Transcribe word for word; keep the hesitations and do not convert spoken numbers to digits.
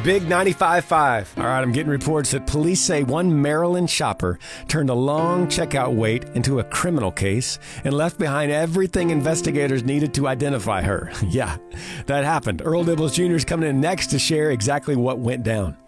Big ninety-five point five. All right, I'm getting reports that police say one Maryland shopper turned a long checkout wait into a criminal case and left behind everything investigators needed to identify her. Yeah, that happened. Earl Dibbles Junior is coming in next to share exactly what went down.